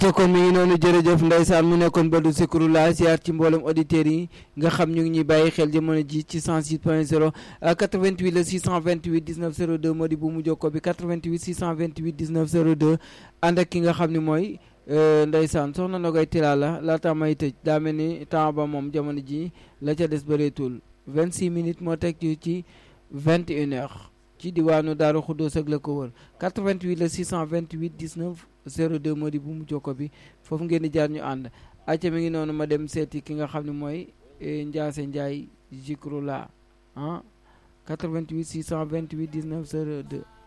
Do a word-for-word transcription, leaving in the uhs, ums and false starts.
te kon mi ngi noonu jërëjëf ndeysaan mu nekkoon Badou Zikroulah ziar ci mboolem auditeurs yi nga xam ñu ngi ñuy bàyyi xel jamono ji ci cent six point zéro quatre-vingt-huit le six cent vingt-huit dix-neuf zéro deux moo di bu mu jokko bi quatre-vingt-huit six cent vingt-huit dix-neuf zéro deux ànd ak ki nga xam ne mooy ndeysaan soxna Nogay Tilala laata may tëj daa mel ni temps ba moom jamono ji la ca des bëreetul vingt-six minutes moo teg ci vingt et une heures ci diwaanu Daaru Xuddoos ak la ko wër quatre-vingt-huit le six cent vingt-huit dix-neuf zéro deux moo di bu mu jokko bi foofu ngeen di jaar ñu ànd acca mi ngi noonu ma dem seeti ki nga xam ne mooy Ndiasse Ndiaye Zikroulah ah quatre-vingt-huit six cent vingt-huit dix-neuf zéro deux